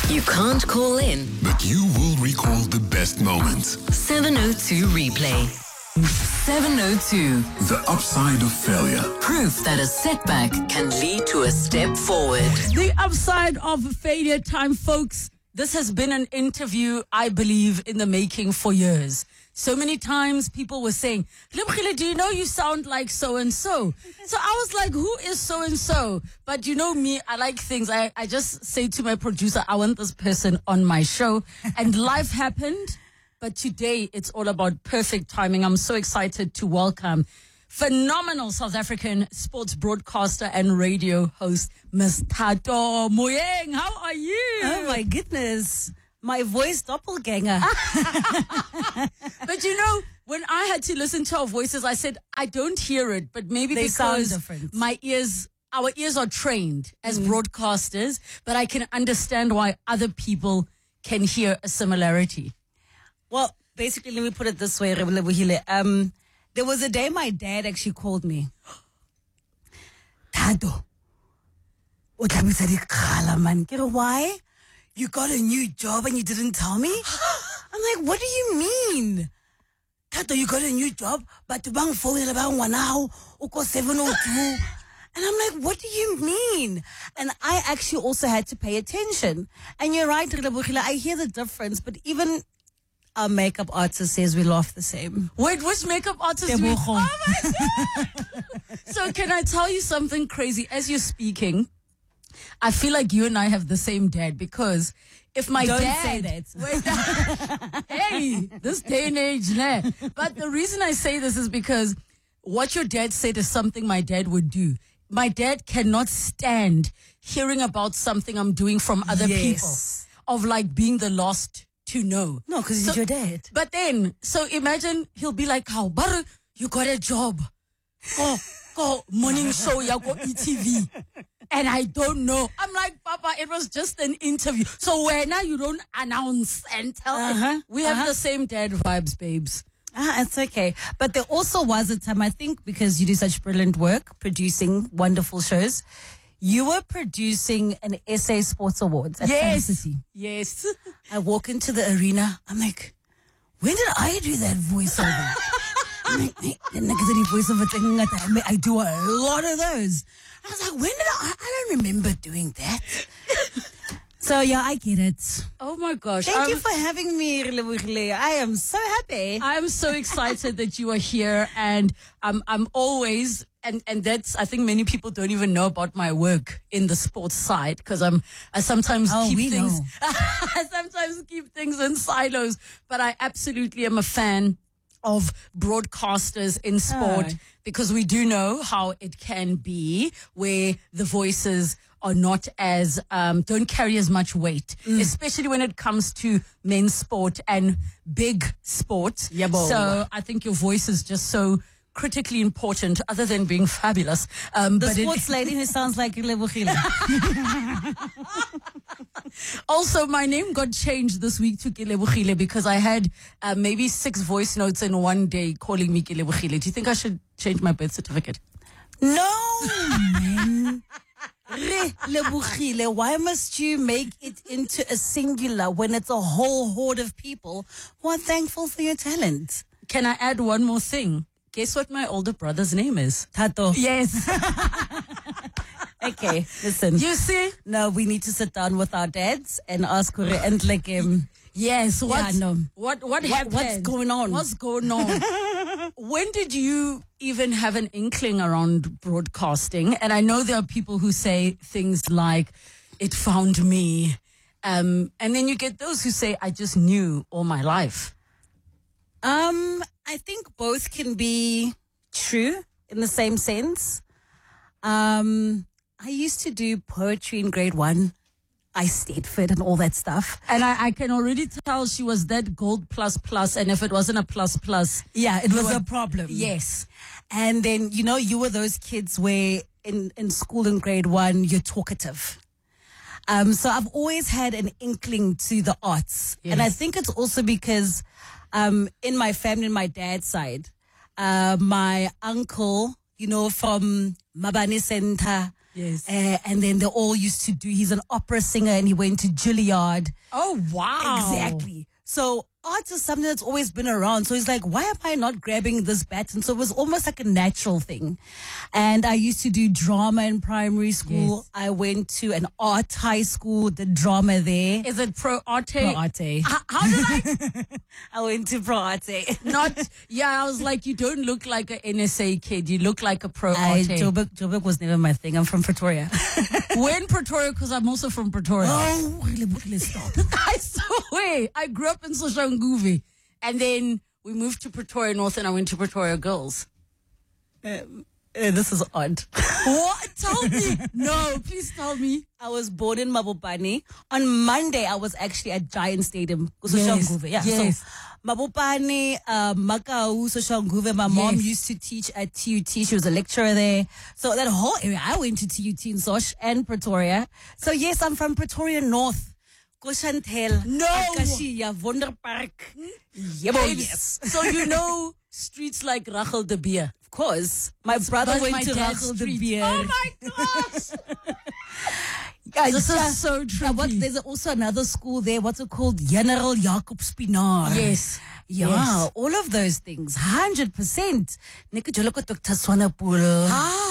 You can't call in. But you will recall the best moments. 702 replay. 702. The upside of failure. Proof that a setback can lead to a step forward. The upside of failure time, folks. This has been an interview, I believe, in the making for years. So many times people were saying, Lebogile, do you know you sound like so-and-so? So I was like, who is so-and-so? But you know me, I like things. I just say to my producer, I want this person on my show. And life happened. But today, it's all about perfect timing. I'm so excited to welcome phenomenal South African sports broadcaster and radio host, Ms. Thato Moyeng. How are you? Oh my goodness. My voice doppelganger. But you know, when I had to listen to our voices, I said, I don't hear it, but maybe They sound because different. our ears are trained as broadcasters, but I can understand why other people can hear a similarity. Well, basically, let me put it this way, Lebogile. There was a day my dad actually called me. Thato, o tlamehisa dikgala, man. Ke re, why? You got a new job and you didn't tell me? I'm like, what do you mean? Thato, you got a new job, but bang phone le bang ngwana hao o ko 702. And I'm like, what do you mean? And I actually also had to pay attention. And you're right, Lebogile, I hear the difference, but even our makeup artist says we laugh the same. Wait, which makeup artist? Tebogo. Oh my God! So can I tell you something crazy? As you're speaking, I feel like you and I have the same dad, because if my Don't dad... say that. Wait, hey, this day and age, nah. But the reason I say this is because what your dad said is something my dad would do. My dad cannot stand hearing about something I'm doing from other people, of like being the lost to know. No, because he's your dad. But then, so imagine he'll be like, how, Baru, you got a job. Go morning show, you go ETV. And I don't know. I'm like, Papa, it was just an interview. So when now you don't announce and tell we have the same dad vibes, babes. It's okay. But there also was a time, I think, because you do such brilliant work producing wonderful shows, you were producing an SA Sports Awards at Fan City. Yes. I walk into the arena. I'm like, when did I do that voiceover? I'm like, voiceover thing. I do a lot of those. I was like, when did I don't remember doing that. So yeah, I get it. Oh my gosh. Thank you for having me, Lebogile. I am so happy. I'm so excited that you are here, and I'm always, and that's, I think many people don't even know about my work in the sports side, because I sometimes keep things I sometimes keep things in silos, but I absolutely am a fan of broadcasters in sport, because we do know how it can be where the voices are not as, don't carry as much weight, especially when it comes to men's sport and big sport. So I think your voice is just so critically important, other than being fabulous. The sports lady who sounds like Lebogile. Also, my name got changed this week to Lebogile because I had maybe 6 voice notes in one day calling me Lebogile. Do you think I should change my birth certificate? No, man. Lebogile, why must you make it into a singular when it's a whole horde of people who are thankful for your talent? Can I add one more thing? Guess what my older brother's name is? Thato. Yes. Okay, listen. You see? No, we need to sit down with our dads and ask Kore and like him. Yes. What happened? What's going on? What's going on? When did you even have an inkling around broadcasting? And I know there are people who say things like, it found me. And then you get those who say, I just knew all my life. I think both can be true in the same sense. I used to do poetry in grade 1. I stayed fit and all that stuff. And I can already tell she was that gold plus, and if it wasn't a plus. Yeah, it was a problem. Yes. And then, you were those kids where in school in grade 1, you're talkative. So I've always had an inkling to the arts. Yes. And I think it's also because in my family, my dad's side, my uncle, from Mabane Center, Yes. And then they all used to do, he's an opera singer and he went to Juilliard. Oh, wow. Exactly. So art is something that's always been around. So he's like, why am I not grabbing this baton? So it was almost like a natural thing. And I used to do drama in primary school. Yes. I went to an art high school, did drama there. Is it pro arte? Pro arte. How did I I went to pro arte. not? Yeah, I was like, you don't look like an NSA kid. You look like a pro arte. Joburg was never my thing. I'm from Pretoria. When Pretoria? Because I'm also from Pretoria. Oh, really, stop. I swear, I grew up in Soshanguve, and then we moved to Pretoria North, and I went to Pretoria Girls. This is odd. What? Tell me. No, please tell me. I was born in Mabopane. On Monday, I was actually at Giant Stadium. Yes, Yeah. yes. So, Mabopane, Makau, Soshanguve. My mom Yes. used to teach at TUT. She was a lecturer there. So that whole area, I went to TUT in Sosh and Pretoria. So yes, I'm from Pretoria North. Koshantel. No. Akashia, Wonderpark. Yeah, Babes, So you know streets like Rachel de Beer. Of course. My brother That's went my to dad's Rachel de street. Beer. Oh my gosh. Guys, This is so trippy. There's also another school there. What's it called? General Jacob Spinar. Yes. Yeah, Yes. all of those things. 100%. Nika joloko Dr. Swanepoel.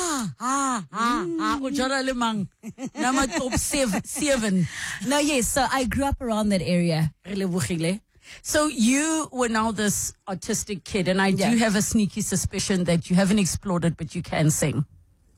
Ujala lemang. Nama top 7. No, yes. So I grew up around that area. Relebogile. So you were now this autistic kid, and I do Yeah. have a sneaky suspicion that you haven't explored it, but you can sing.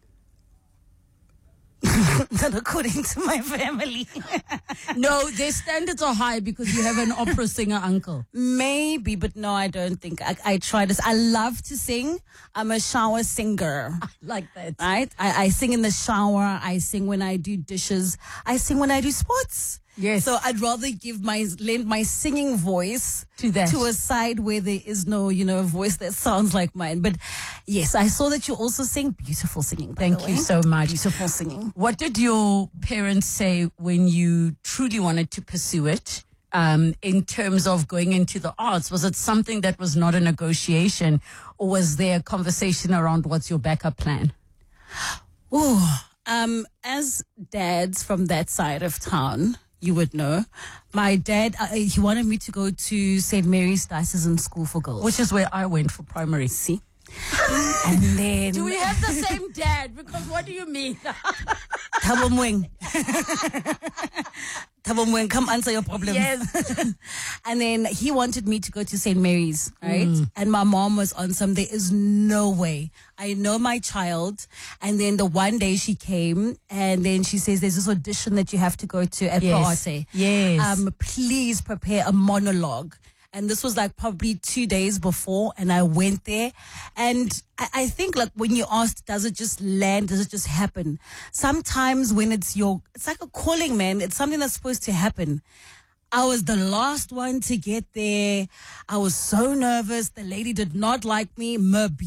Not according to my family. No, their standards are high because you have an opera singer uncle. Maybe, but no, I don't think. I try this. I love to sing. I'm a shower singer. Like that. Right? I sing in the shower. I sing when I do dishes. I sing when I do sports. Yes. So I'd rather lend my singing voice To that. to a side where there is no, voice that sounds like mine. But yes, I saw that you also sing. Beautiful singing. by Thank the you way. so much. Beautiful singing. What did your parents say when you truly wanted to pursue it? In terms of going into the arts, was it something that was not a negotiation, or was there a conversation around what's your backup plan? Oh, as dads from that side of town, you would know, my dad, he wanted me to go to St. Mary's Diocesan School for Girls. Which is where I went for primary. See? And then... Do we have the same dad? Because what do you mean? Thabo Moeng. Thabo Moeng, come answer your problem. Yes. And then he wanted me to go to St. Mary's, right? And my mom was on some, there is no way. I know my child. And then the one day she came and then she says, there's this audition that you have to go to at Pro Arte. Yes. Please prepare a monologue. And this was like probably 2 days before, and I went there. And I think like when you asked, does it just land? Does it just happen? Sometimes when it's like a calling, man. It's something that's supposed to happen. I was the last one to get there. I was so nervous. The lady did not like me.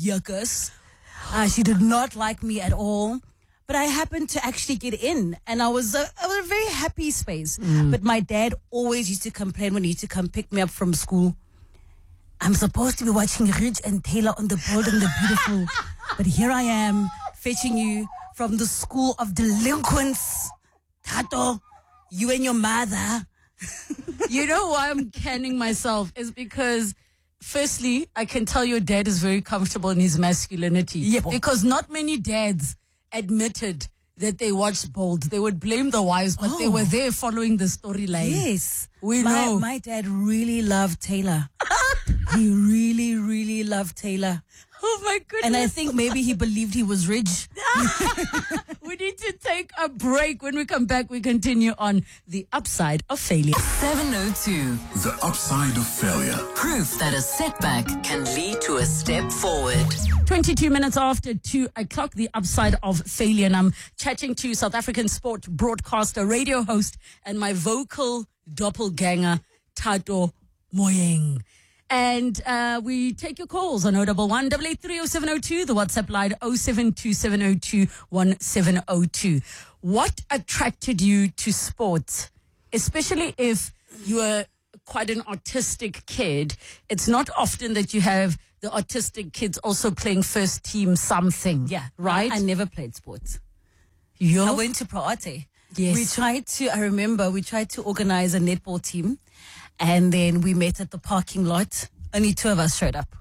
She did not like me at all. But I happened to actually get in, and I was a very happy space. But my dad always used to complain when he used to come pick me up from school. I'm supposed to be watching Ridge and Taylor on the Bold and the Beautiful, but here I am fetching you from the school of delinquents. Tato, you and your mother. You know why I'm canning myself is because, firstly, I can tell your dad is very comfortable in his masculinity. Yeah. Because not many dads admitted that they watched Bold. They would blame the wives, but they were there following the storyline. Yes. We know. My dad really loved Taylor. He really, really loved Taylor. Oh my goodness. And I think maybe he believed he was rich. We need to take a break. When we come back, we continue on the upside of failure. 702. The upside of failure. Proof that a setback can lead to a step forward. 22 minutes after 2 o'clock, the upside of failure. And I'm chatting to South African sport broadcaster, radio host, and my vocal doppelganger, Tato Moeng. And we take your calls on 011 8830702, the WhatsApp line 0727021702. What attracted you to sports, especially if you were quite an autistic kid? It's not often that you have the autistic kids also playing first team something. Yeah. Right? I never played sports. I went to Pro Arte. Yes. I remember we tried to organize a netball team, and then we met at the parking lot. Only 2 of us showed up.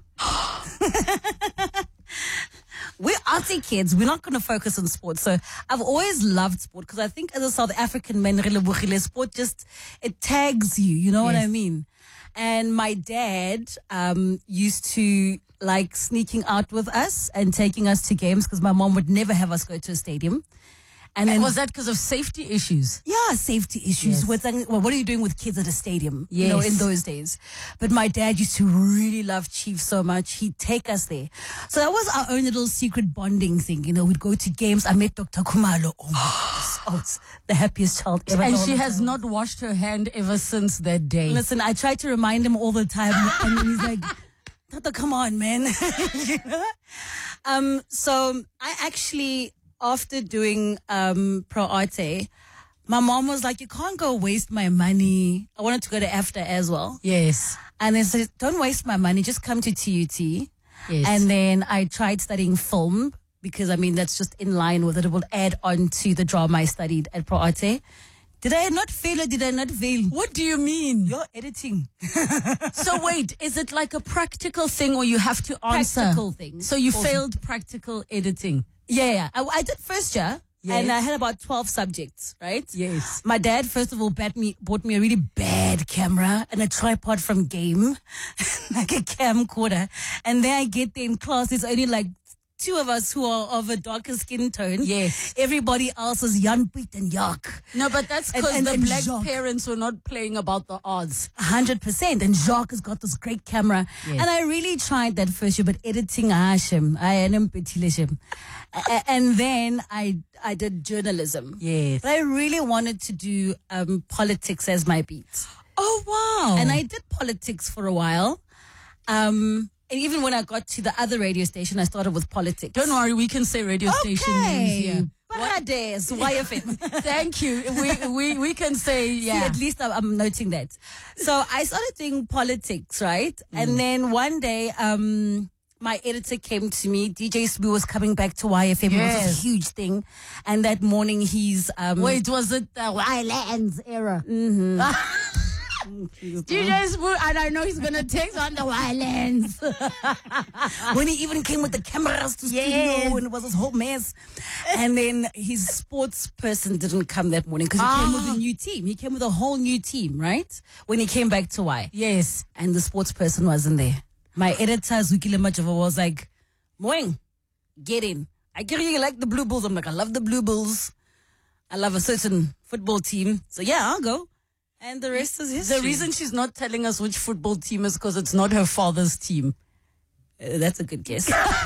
We're arty kids. We're not going to focus on sports. So I've always loved sport because I think as a South African man, sport just, it tags you. You know what I mean? And my dad used to like sneaking out with us and taking us to games because my mom would never have us go to a stadium. And then, was that because of safety issues? Yeah, safety issues. Yes. Well, what are you doing with kids at a stadium? Yes. You know, in those days. But my dad used to really love Chiefs so much. He'd take us there. So that was our own little secret bonding thing. You know, we'd go to games. I met Dr. Kumalo. Oh, my goodness. It's the happiest child ever. And she has not washed her hand ever since that day. Listen, I try to remind him all the time. And then he's like, Tata, come on, man. You know? So I actually... After doing Pro Arte, my mom was like, you can't go waste my money. I wanted to go to AFTA as well. Yes. And they said, don't waste my money. Just come to TUT. Yes. And then I tried studying film because, I mean, that's just in line with it. It will add on to the drama I studied at Pro Arte. Did I not fail or did I not fail? What do you mean? You're editing. So wait, is it like a practical thing or you have to answer? Practical thing. So you failed practical editing? Yeah. I did first year. Yes. And I had about 12 subjects, right? Yes. My dad, first of all, bought me a really bad camera and a tripod from Game, like a camcorder. And then I get there in class, there's only like 2 of us who are of a darker skin tone. Yes. Everybody else is Jan Piet and Jacques. No, but that's because the black Jacques. Parents were not playing about the odds. 100%. And Jacques has got this great camera. Yes. And I really tried that first year, but editing, Hashem. I am petty. And then I did journalism. Yes. But I really wanted to do politics as my beat. Oh, wow. And I did politics for a while. And even when I got to the other radio station, I started with politics. Don't worry, we can say radio station names here. Parades, YFM. Thank you. We can say, yeah. See, at least I'm noting that. So I started doing politics, right? And then one day, my editor came to me. DJ Sbu was coming back to YFM. Yes. It was a huge thing. And that morning he's... Wait, was it the Wilands era? Mm-hmm. DJ Sbu, and I know he's going to take on the Wilands. When he even came with the cameras to studio and it was this whole mess. And then his sports person didn't come that morning because he came with a new team. He came with a whole new team, right? When he came back to Y. Yes. And the sports person wasn't there. My editor, Zukile Machava, was like, Moeng, get in. I hear you like the Blue Bulls. I'm like, I love the Blue Bulls. I love a certain football team. So yeah, I'll go. And the rest is history. The reason she's not telling us which football team is because it's not her father's team. That's a good guess.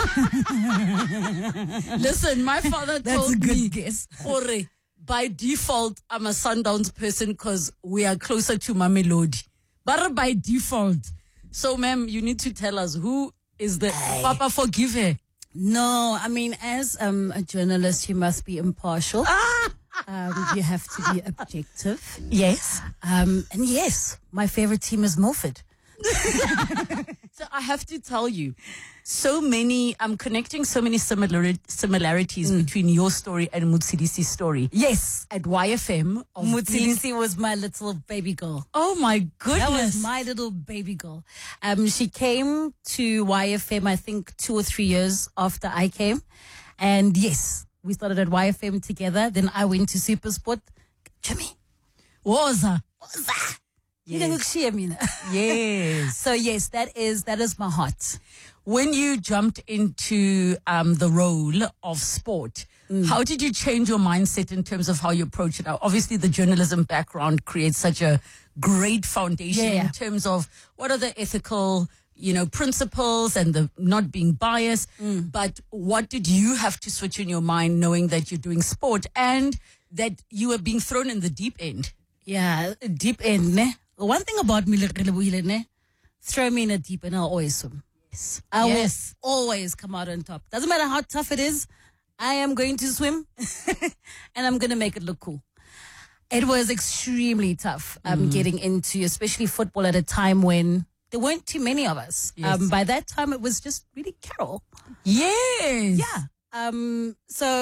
Listen, my father told me, guess. Ore, by default, I'm a Sundowns person because we are closer to Mamelodi. But by default. So, ma'am, you need to tell us who is the... Papa, forgive her. No, I mean, as a journalist, you must be impartial. You have to be objective. Yes. And yes, my favorite team is Milford. So I have to tell you, I'm connecting so many similarities between your story and Mutsidisi's story. Yes. At YFM. Mutsidisi was my little baby girl. Oh my goodness. That was my little baby girl. She came to YFM, I think 2 or 3 years after I came. And yes, we started at YFM together. Then I went to Supersport. Jimmy. Woza. Yes. Yes. So yes, that is my heart. When you jumped into the role of sport, how did you change your mindset in terms of how you approach it? Obviously, the journalism background creates such a great foundation in terms of what are the ethical, principles and the not being biased. But what did you have to switch in your mind knowing that you're doing sport and that you were being thrown in the deep end? Yeah, deep end, ne? One thing about me, ne? Throw me in a deep end, I'll always swim. Yes. I will always come out on top. Doesn't matter how tough it is, I am going to swim and I'm going to make it look cool. It was extremely tough getting into, especially football at a time when there weren't too many of us. Yes. By that time, it was just really Carol. Yes. Yeah. So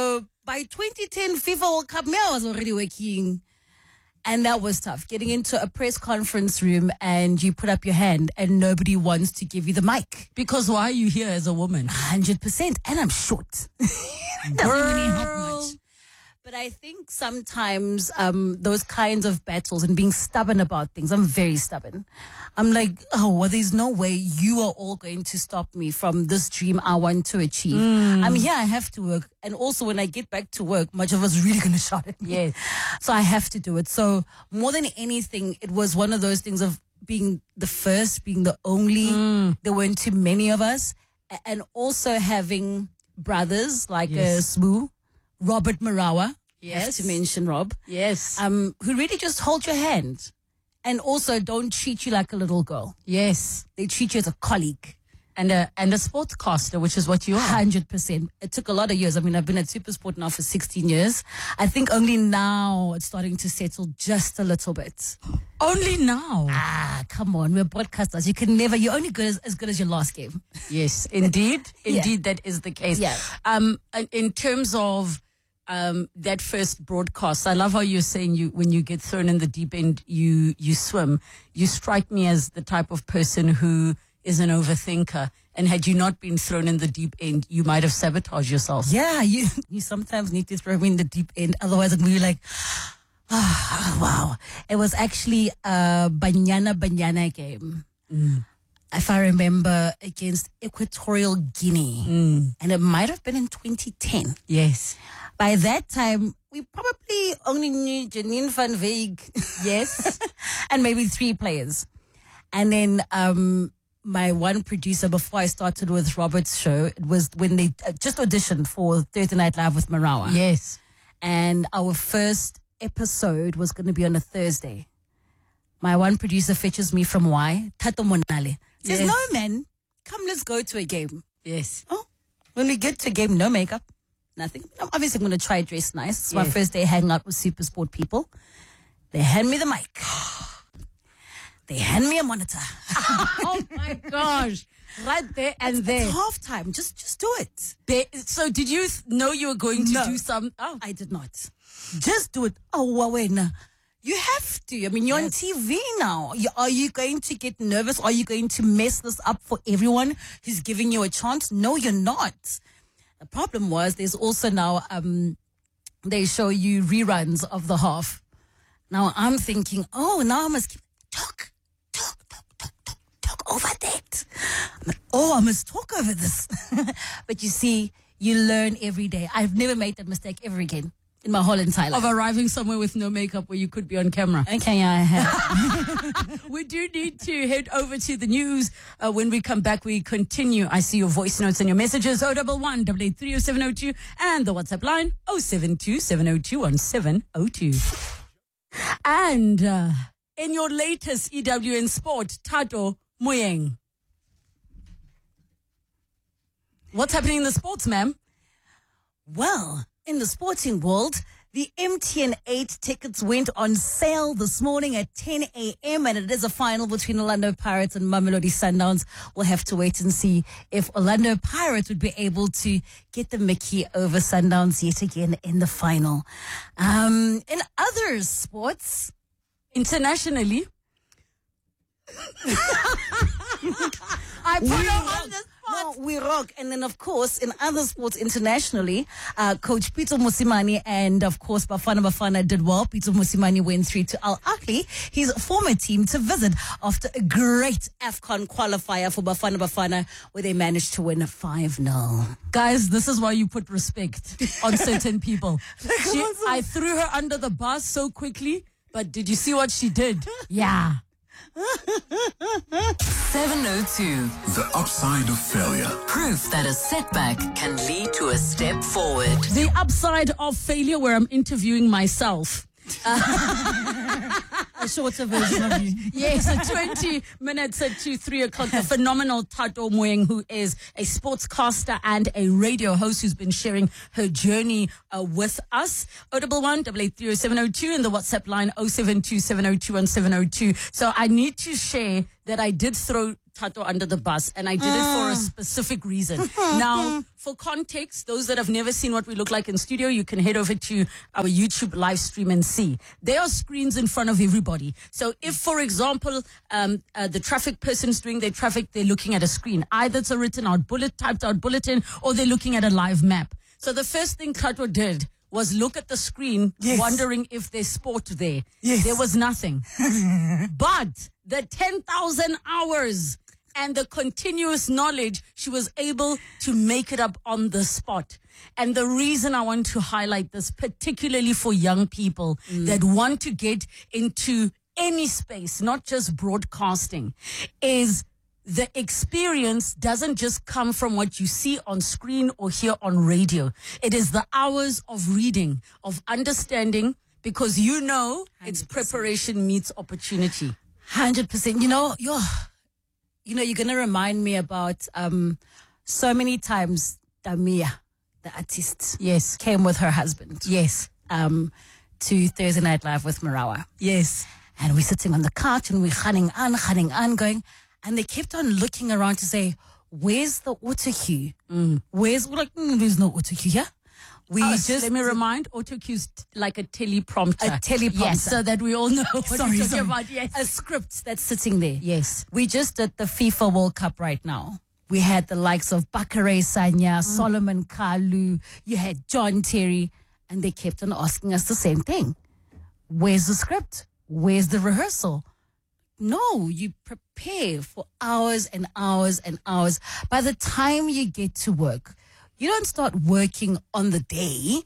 by 2010 FIFA World Cup, I was already working. And that was tough. Getting into a press conference room and you put up your hand and nobody wants to give you the mic. Because why are you here as a woman? 100%. And I'm short. Doesn't really help much. But I think sometimes those kinds of battles and being stubborn about things, I'm very stubborn. I'm like, oh, well, there's no way you are all going to stop me from this dream I want to achieve. I'm here, I have to work. And also when I get back to work, much of us really going to shout at me. Yes. So I have to do it. So more than anything, it was one of those things of being the first, being the only. There weren't too many of us. And also having brothers like Smoo, Robert Marawa, yes, to mention Rob, yes, who really just hold your hand, and also don't treat you like a little girl. Yes, they treat you as a colleague and a sportscaster, which is what you are. 100%. It took a lot of years. I mean, I've been at SuperSport now for 16 years. I think only now it's starting to settle just a little bit. Only now? Come on, we're broadcasters. You can never. You're only good as good as your last game. Yes, indeed, that is the case. Yeah. In terms of that first broadcast, I love how you're saying when you get thrown in the deep end, you swim. You strike me as the type of person who is an overthinker. And had you not been thrown in the deep end, you might have sabotaged yourself. Yeah, you sometimes need to throw me in the deep end. Otherwise, I'm going to be like, oh, wow. It was actually a Banyana game. If I remember, against Equatorial Guinea. And it might have been in 2010. Yes. By that time, we probably only knew Janine van Veeg. Yes. And maybe 3 players. And then my one producer, before I started with Robert's show, it was when they just auditioned for Thursday Night Live with Marawa. Yes. And our first episode was going to be on a Thursday. My one producer fetches me from Tato Monale. Says, Yes. no, man, come, let's go to a game. Yes. Oh, when we get to a game, no makeup, nothing. I'm obviously going to try dress nice. It's my Yes. first day hanging out with SuperSport people. They hand me the mic. They hand me a monitor. Oh my gosh. Right there and there. It's halftime. Just do it. So did you know you were going to No. do some? Oh, I did not. Just do it. Oh, Wawena. You have to. I mean, you're on TV now. Are you going to get nervous? Are you going to mess this up for everyone who's giving you a chance? No, you're not. The problem was there's also now, they show you reruns of the half. Now I'm thinking, oh, now I must keep talk over that. I must talk over this. But you see, you learn every day. I've never made that mistake ever again in my whole entire life. of arriving somewhere with no makeup where you could be on camera. Okay, I have. We do need to head over to the news. When we come back, we continue. I see your voice notes and your messages. 011 883 0702 and the WhatsApp line 072 702 1702. And in your latest EWN Sport, Tato Moyeng. What's happening in the sports, ma'am? Well, in the sporting world, the MTN 8 tickets went on sale this morning at 10 a.m. and it is a final between Orlando Pirates and Mamelodi Sundowns. We'll have to wait and see if Orlando Pirates would be able to get the Mickey over Sundowns yet again in the final. In other sports, Internationally, I put her on the spot. No, we rock. And then, of course, in other sports internationally, Coach Peter Musimani and, of course, Bafana did well. Peter Musimani went through to Al Ahly, his former team, to visit after a great AFCON qualifier for Bafana, where they managed to win 5-0. Guys, this is why you put respect on certain people. I threw her under the bus so quickly, but did you see what she did? Yeah. 702. The upside of failure. Proof that a setback can lead to a step forward. The upside of failure, where I'm interviewing myself. A shorter version of you. Yes, 20 minutes to 3 o'clock. The phenomenal Tato Moyeng, who is a sportscaster and a radio host who's been sharing her journey with us. 011 883 0702 and the WhatsApp line 072 702 1702. So I need to share that I did throw Thato under the bus, and I did it for a specific reason. Now, for context, those that have never seen what we look like in studio, you can head over to our YouTube live stream and see. There are screens in front of everybody. So if, for example, the traffic person's doing their traffic, they're looking at a screen. Either it's a written out typed out bulletin, or they're looking at a live map. So the first thing Thato did was look at the screen, wondering if there's sport there. Yes. There was nothing. But the 10,000 hours and the continuous knowledge, she was able to make it up on the spot. And the reason I want to highlight this, particularly for young people that want to get into any space, not just broadcasting, is the experience doesn't just come from what you see on screen or hear on radio. It is the hours of reading, of understanding, because it's 100%. preparation meets opportunity. 100%. You're going to remind me about so many times Damia, the artist, came with her husband. Yes. To Thursday Night Live with Marawa. Yes. And we're sitting on the couch and we're running on, going. And they kept on looking around to say, where's the auto cue? There's no auto cue here. Let me remind, auto cue's like a teleprompter. A teleprompter. Yes, so that we all know what we're talking about. Yes. A script that's sitting there. Yes. We just did the FIFA World Cup right now. We had the likes of Bakare Sanya, Solomon Kalu, you had John Terry, and they kept on asking us the same thing. Where's the script? Where's the rehearsal? No, you prepare for hours and hours and hours. By the time you get to work, you don't start working on the day.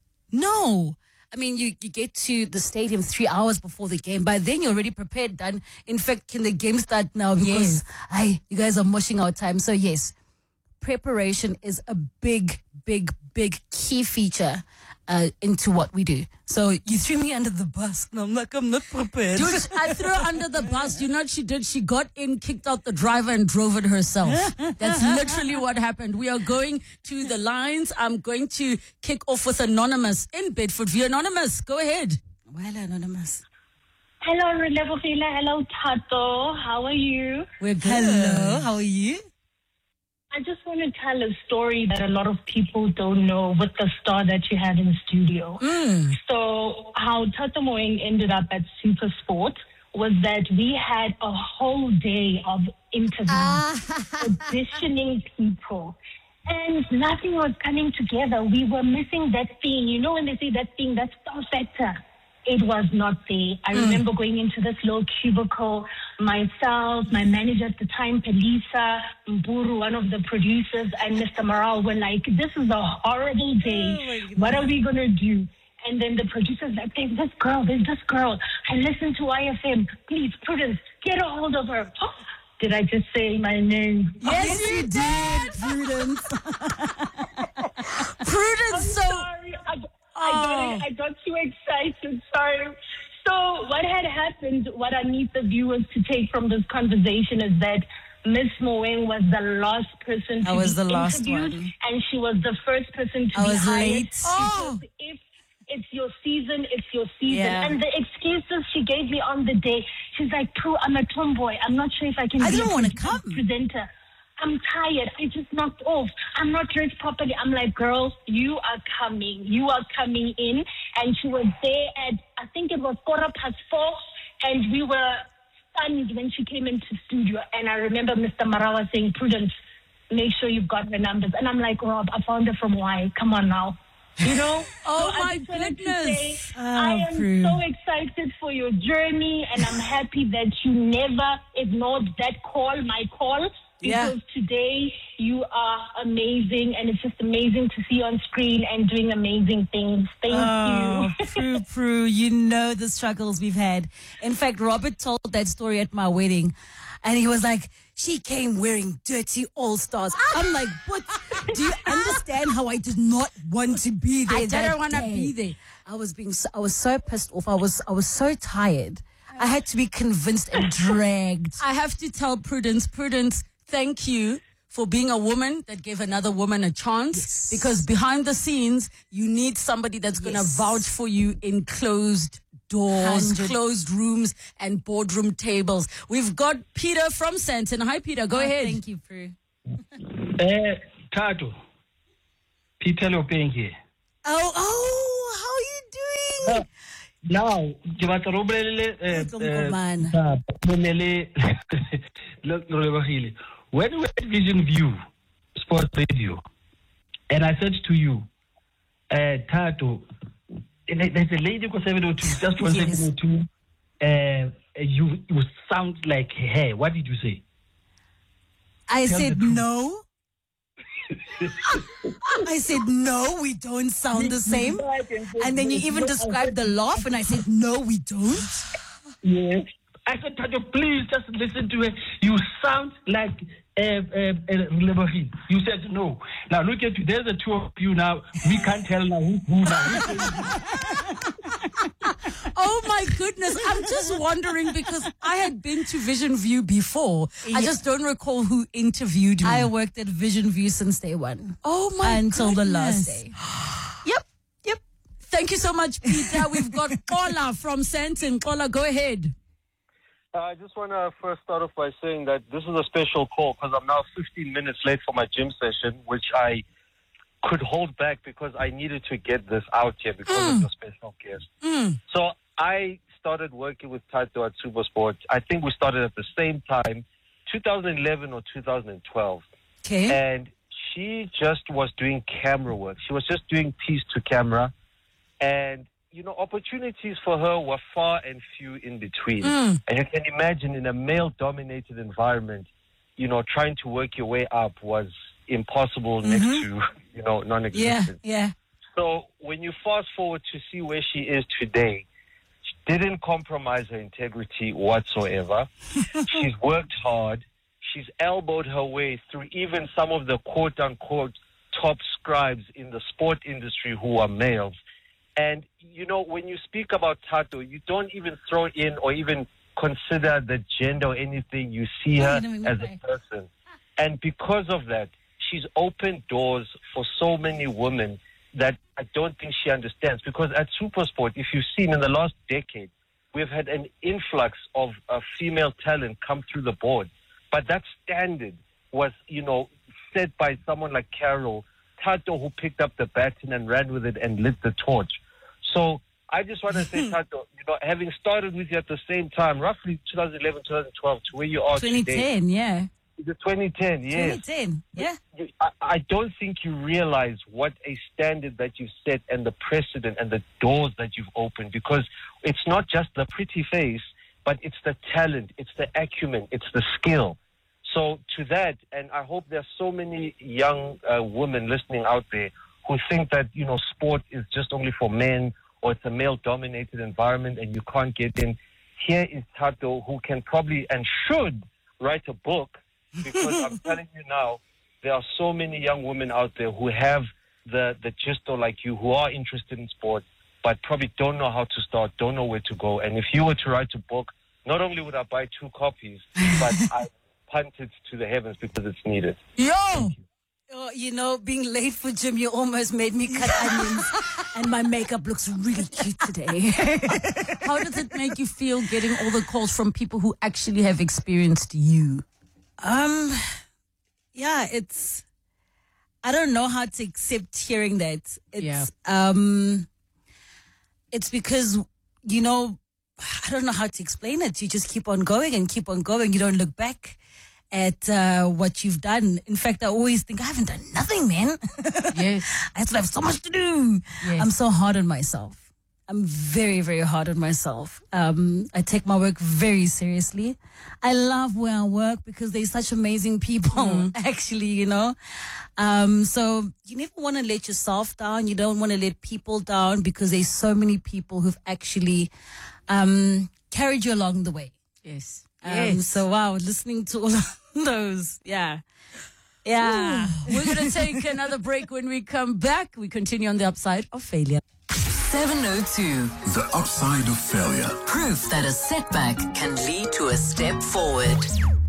No. I mean, you get to the stadium 3 hours before the game. By then, you're already prepared, done. In fact, can the game start now? Because you guys are mushing our time. So, yes, preparation is a big, big, big key feature into what we do. So you threw me under the bus. And I'm like, I'm not prepared. Dude, I threw her under the bus. You know what she did? She got in, kicked out the driver, and drove it herself. That's literally what happened. We are going to the lines. I'm going to kick off with Anonymous in Bedford View. Anonymous, go ahead. Well, Anonymous. Hello, Relevofila. Hello, Thato. How are you? We're good. Hello, how are you? I just want to tell a story that a lot of people don't know with the star that you have in studio. So how Thato Moeng ended up at Super Sport was that we had a whole day of interviews, auditioning people, and nothing was coming together. We were missing that thing. You know when they say that thing, that star factor? It was not there. I remember going into this little cubicle, myself, my manager at the time, Pelisa, Mburu, one of the producers, and Mr. Morale were like, this is a horrible day. What are we going to do? And then the producers like, there's this girl. I listen to IFM. Please, Prudence, get a hold of her. Oh, did I just say my name? Yes, you did, Prudence. Prudence, so... Sorry, I got too excited. Sorry. So what had happened, what I need the viewers to take from this conversation is that Miss Moeng was the last person to be interviewed, and she was the first person to be hired. Late. Because if it's your season, it's your season. Yeah. And the excuses she gave me on the day, she's like, Prue, I'm a tomboy. I'm not sure if I can be don't a want to come. presenter. I'm tired. I just knocked off. I'm not dressed properly. I'm like, girl, you are coming. You are coming in. And she was there at, I think it was 4:15, and we were stunned when she came into studio. And I remember Mr. Marawa saying, Prudence, make sure you've got her numbers. And I'm like, Rob, I found her from Y. Come on now. You know? Oh, so my goodness. I am so excited for your journey, and I'm happy that you never ignored that call, my call. Because today you are amazing, and it's just amazing to see you on screen and doing amazing things. Thank you. Prue, you know the struggles we've had. In fact, Robert told that story at my wedding, and he was like, she came wearing dirty All-Stars. I'm like, what? Do you understand how I did not want to be there? I didn't want to be there. I was so pissed off. I was so tired. I had to be convinced and dragged. I have to tell Prudence, thank you for being a woman that gave another woman a chance, because behind the scenes, you need somebody that's going to vouch for you in closed doors, 100. closed rooms, and boardroom tables. We've got Peter from Sandton. Hi, Peter. Go ahead. Thank you, Prue. Tato, Peter Lopeng here. Oh, how are you doing? Now, ke batla re o bolelele when we had Vision View Sports Radio, and I said to you, Tato, there's a lady called 702, just one 702. You sound like her. What did you say? I said no. I said no, we don't sound the same. And then you even described the laugh, and I said no, we don't. Yes. I said, Tato, please just listen to her. You sound like Lebohine. You said no. Now look at you. There's the two of you now. We can't tell now who now. Oh my goodness. I'm just wondering because I had been to Vision View before. I just don't recall who interviewed me. I worked at Vision View since day one. Oh my Until goodness. the last day. Yep. Thank you so much, Peter. We've got Kola from Sandton. Kola, go ahead. I just want to first start off by saying that this is a special call because I'm now 15 minutes late for my gym session, which I could hold back because I needed to get this out here because of the special guest. So I started working with Tato at Supersport. I think we started at the same time, 2011 or 2012. Okay. And she just was doing camera work. She was just doing piece to camera. And opportunities for her were far and few in between. And you can imagine in a male-dominated environment, trying to work your way up was impossible next to, non-existent. Yeah. So when you fast forward to see where she is today, she didn't compromise her integrity whatsoever. She's worked hard. She's elbowed her way through even some of the quote-unquote top scribes in the sport industry who are males. And, when you speak about Tato, you don't even throw in or even consider the gender or anything. You see her as a person. And because of that, she's opened doors for so many women that I don't think she understands. Because at Supersport, if you've seen in the last decade, we've had an influx of female talent come through the board. But that standard was, set by someone like Carol Tato, who picked up the baton and ran with it and lit the torch. So I just want to say, Tato, having started with you at the same time, roughly 2011, 2012, to where you are 2010, today. yeah. The 2010, yes. 2010, yeah. I don't think you realize what a standard that you set and the precedent and the doors that you've opened, because it's not just the pretty face, but it's the talent, it's the acumen, it's the skill. So to that, and I hope there's so many young women listening out there who think that, sport is just only for men or it's a male-dominated environment and you can't get in. Here is Tato, who can probably and should write a book, because I'm telling you now, there are so many young women out there who have the gist like you, who are interested in sport, but probably don't know how to start, don't know where to go. And if you were to write a book, not only would I buy 2 copies, but I punt it to the heavens because it's needed. Yo! Being late for gym, you almost made me cut onions, and my makeup looks really cute today. How does it make you feel getting all the calls from people who actually have experienced you? Yeah, I don't know how to accept hearing that. It's because, I don't know how to explain it. You just keep on going and keep on going. You don't look back at what you've done. In fact, I always think I haven't done nothing, man. Yes. I still have so much to do. Yes. I'm so hard on myself. I'm very, very hard on myself. I take my work very seriously. I love where I work because there's such amazing people, actually, So you never want to let yourself down. You don't want to let people down because there's so many people who've actually carried you along the way. Yes. So, wow, listening to all of those. Yeah. Yeah. We're going to take another break. When we come back, we continue on the upside of failure. 702. The upside of failure. Proof that a setback can lead to a step forward.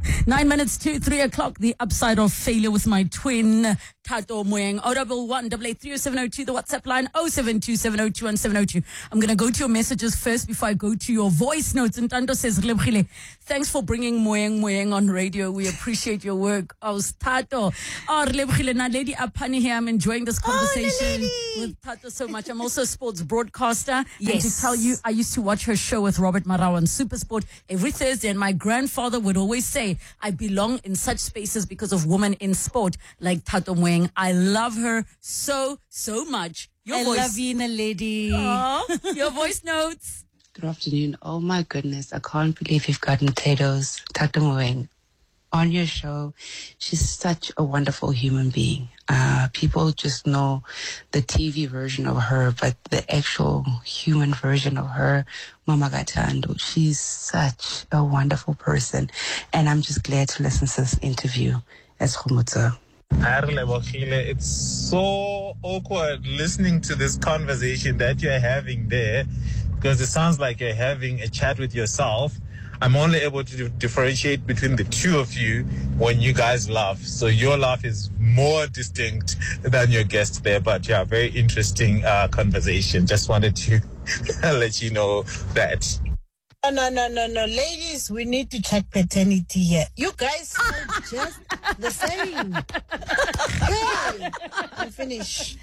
9 minutes to 3 o'clock, the upside of failure with my twin, Thato Moeng. 011-883-0702, the WhatsApp line, 072-702-1702. I'm going to go to your messages first before I go to your voice notes. And Tando says, thanks for bringing Moeng on radio. We appreciate your work. Thato. Lady Apani here. I'm enjoying this conversation with Thato so much. I'm also a sports broadcaster. Yes. And to tell you, I used to watch her show with Robert Marawa on Supersport every Thursday, and my grandfather would always say, I belong in such spaces because of women in sport like Thato Moeng. I love her so much. Your voice. Love you, lady. Aww, your voice notes. Good afternoon. Oh my goodness, I can't believe you've gotten Tato's Thato Moeng on your show. She's such a wonderful human being. People just know the TV version of her, but the actual human version of her, Mama Gatando, she's such a wonderful person. And I'm just glad to listen to this interview as Khomotso. It's so awkward listening to this conversation that you're having there, because it sounds like you're having a chat with yourself. I'm only able to differentiate between the two of you when you guys laugh. So your laugh is more distinct than your guest there. But yeah, very interesting conversation. Just wanted to let you know that. No. Ladies, we need to check paternity here. You guys sound just the same. Hey, I'm finished.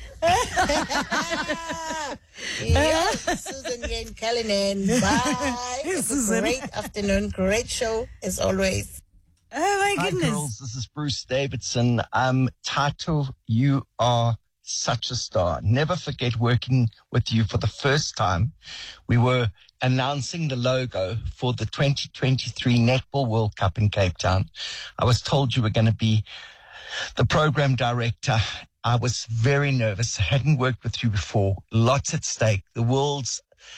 Yeah, Susan Jane Callanan. Bye. It's a great afternoon. Great show, as always. Oh, my Hi, goodness. girls. This is Bruce Davidson. Thato, you are such a star. Never forget working with you for the first time. We were announcing the logo for the 2023 Netball World Cup in Cape Town. I was told you were going to be the program director. I was very nervous. I hadn't worked with you before. Lots at stake. The world's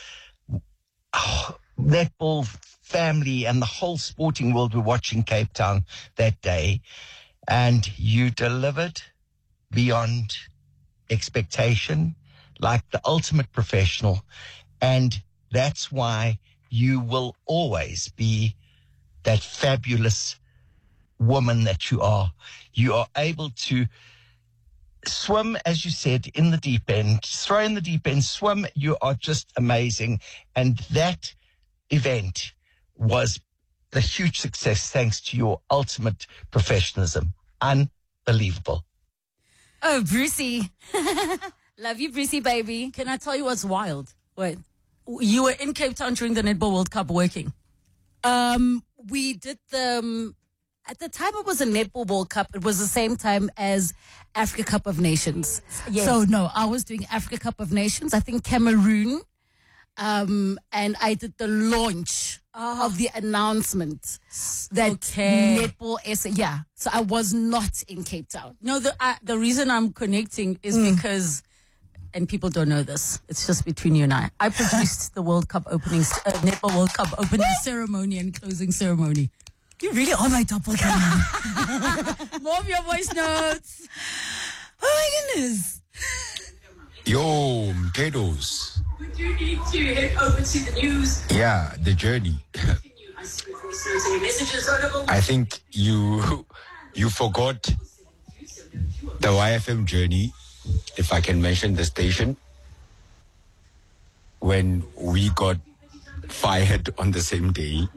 netball family and the whole sporting world were watching Cape Town that day. And you delivered beyond expectation, like the ultimate professional. And that's why you will always be that fabulous woman that you are. You are able to swim, as you said, in the deep end, throw in the deep end, swim. You are just amazing. And that event was a huge success thanks to your ultimate professionalism. Unbelievable. Oh, Brucey. Love you, Brucey, baby. Can I tell you what's wild? Wait. You were in Cape Town during the Netball World Cup working. We did at the time it was a Netball World Cup. It was the same time as Africa Cup of Nations. Yes. So no, I was doing Africa Cup of Nations. I think Cameroon. And I did the launch of the announcement that Netball SA. Yeah. So I was not in Cape Town. No, the reason I'm connecting is because, and people don't know this, it's just between you and I produced the World Cup Netball World Cup opening ceremony and closing ceremony. You really are my doppelganger. More of your voice notes. Oh my goodness. Yo, Mkedos. We do need to head over to the news. Yeah, the journey. I think you forgot the YFM journey, if I can mention the station, when we got fired on the same day,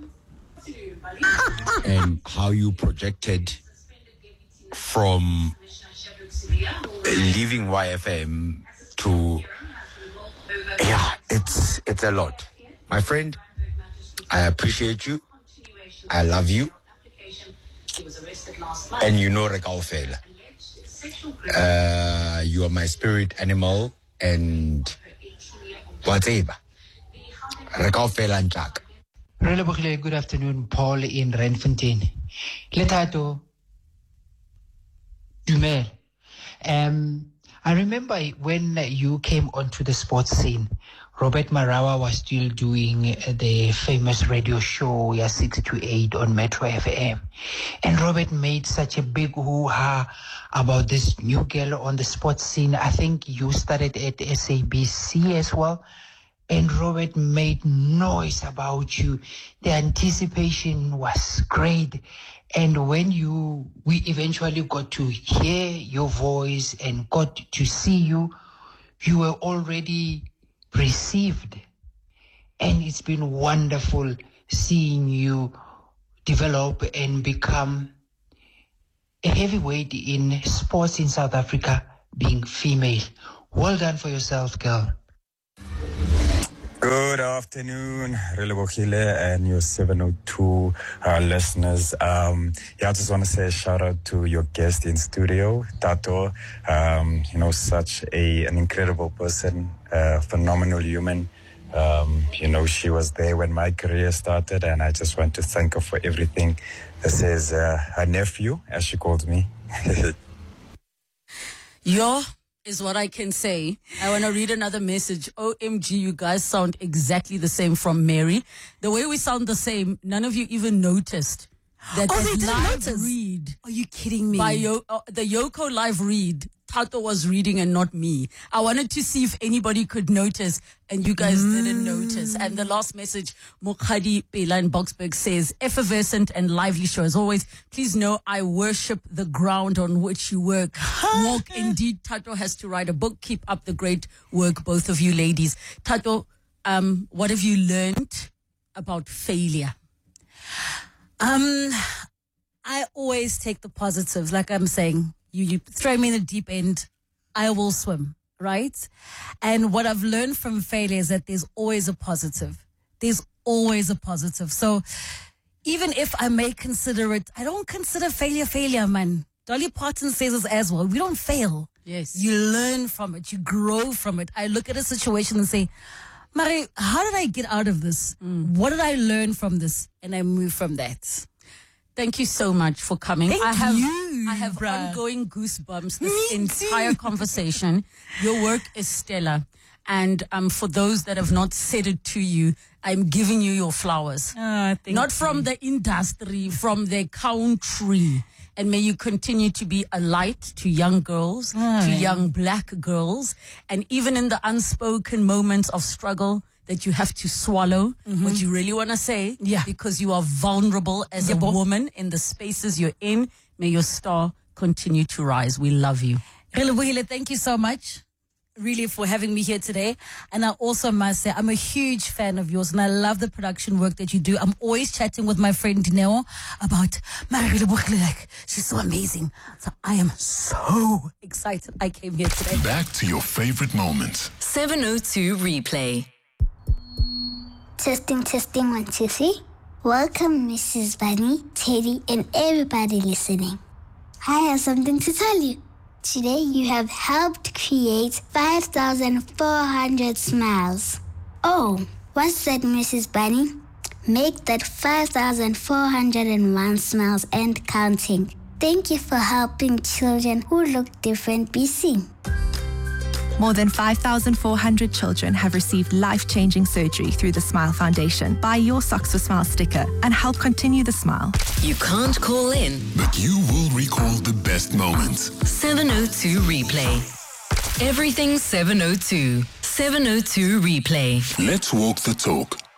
and how you projected from leaving YFM to, yeah, it's a lot. My friend, I appreciate you. I love you. And you know Rekaofela. You are my spirit animal and whatever. Rekaofela Njaka. Good afternoon, Paul in Randfontein. Letato Dumel. I remember when you came onto the sports scene, Robert Marawa was still doing the famous radio show, 6 to 8 on Metro FM. And Robert made such a big hoo-ha about this new girl on the sports scene. I think you started at SABC as well. and Robert made noise about you. The anticipation was great. And when we eventually got to hear your voice and got to see you, you were already received. And it's been wonderful seeing you develop and become a heavyweight in sports in South Africa, being female. Well done for yourself, girl. Good afternoon, Relebogile and your 702 listeners. I just want to say a shout out to your guest in studio, Tato. Such an incredible person, phenomenal human. She was there when my career started, and I just want to thank her for everything. This is her nephew, as she called me. Yo is what I can say. I want to read another message. OMG, you guys sound exactly the same, from Mary. The way we sound the same, none of you even noticed that they didn't live notice? read. Are you kidding me? By the Yoko live read, Tato was reading and not me. I wanted to see if anybody could notice, and you guys didn't notice. And the last message, Mokhadi Pela in Boksburg says, effervescent and lively show as always. Please know I worship the ground on which you work. Walk indeed. Tato has to write a book. Keep up the great work, both of you ladies. Tato, what have you learned about failure? I always take the positives. Like I'm saying, you throw me in the deep end, I will swim, right? And what I've learned from failure is that there's always a positive. There's always a positive. So even if I may consider it, I don't consider failure, man. Dolly Parton says this as well. We don't fail. Yes. You learn from it. You grow from it. I look at a situation and say, Mari, how did I get out of this? What did I learn from this? And I move from that. Thank you so much for coming. I have ongoing goosebumps this entire conversation. Your work is stellar. And for those that have not said it to you, I'm giving you your flowers. Not from the industry, from the country. And may you continue to be a light to young girls, to young black girls. And even in the unspoken moments of struggle that you have to swallow what you really want to say, because you are vulnerable as a woman in the spaces you're in. May your star continue to rise. We love you. Relebohile, thank you so much, really, for having me here today. And I also must say, I'm a huge fan of yours, and I love the production work that you do. I'm always chatting with my friend Dineo about Relebohile, like, she's so amazing. So I am so excited I came here today. Back to your favorite moments. 702 replay. Testing, 1, 2, 3. Welcome, Mrs. Bunny, Teddy, and everybody listening. I have something to tell you. Today, you have helped create 5,400 smiles. Oh, what's that, Mrs. Bunny? Make that 5,401 smiles and counting. Thank you for helping children who look different be seen. More than 5,400 children have received life-changing surgery through the Smile Foundation. Buy your Socks for Smile sticker and help continue the smile. You can't call in, but you will recall the best moments. 702 replay. Everything 702. 702 replay. Let's walk the talk.